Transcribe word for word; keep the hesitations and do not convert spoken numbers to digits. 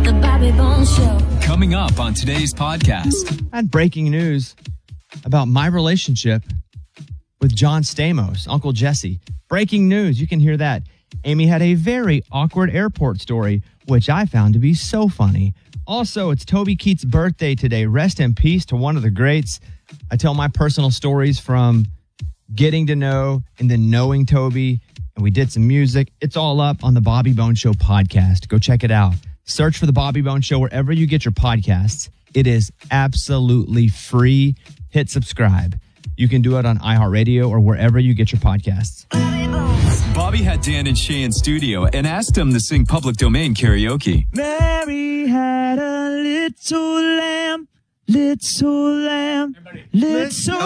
The Bobby Bones Show. Coming up on today's podcast. I had breaking news about my relationship with John Stamos, Uncle Jesse. Breaking news. You can hear that. Amy had a very awkward airport story, which I found to be so funny. Also, it's Toby Keith's birthday today. Rest in peace to one of the greats. I tell my personal stories from getting to know and then knowing Toby, and we did some music. It's all up on the Bobby Bones Show podcast. Go check it out. Search for the Bobby Bones Show wherever you get your podcasts. It is absolutely free. Hit subscribe. You can do it on iHeartRadio or wherever you get your podcasts. Bobby had Dan and Shay in studio and asked them to sing Public Domain karaoke. Mary had a little lamb, little lamb, little